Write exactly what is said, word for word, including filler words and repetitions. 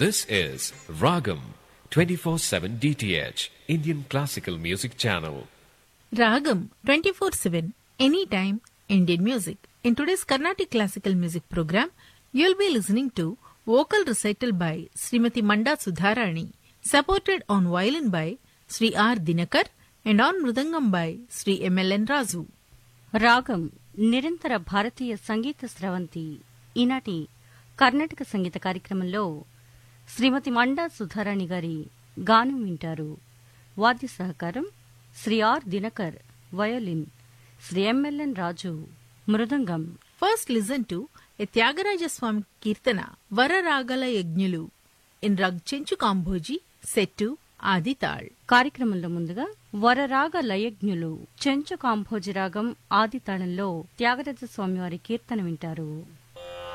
This is Ragam twenty-four seven D T H, Indian Classical Music Channel. Ragam twenty-four seven, anytime, Indian music. In today's Carnatic Classical Music program, you'll be listening to vocal recital by Srimati Manda Sudharani, supported on violin by Sri R. Dinakar and on mridangam by Sri M L N Razu. రాగం నిరంతర భారతీయ సంగీత స్రవంతి. ఈనాటి కర్ణాటక సంగీత కార్యక్రమంలో శ్రీమతి మండా సుధారాణి గారి గానం వింటారు. వాద్య సహకారం Shri are Dinakar violin, Shri M L N Raju mridangam. First listen to a Tyagaraja Swami Kirtana Vararagala Yajñulu in Rag Chenchu Kambhoji set to Adi Tal. కార్యక్రమంలో ముందుగా వరరాగ లయజ్ఞులు చెంచు కాంభోజి రాగం ఆది తాళంలో త్యాగరాజ స్వామివారి కీర్తన వింటారు.